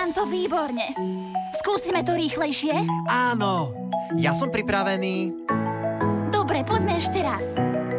Zvládam to výborne. Skúsime to rýchlejšie? Áno, ja som pripravený. Dobre, poďme ešte raz.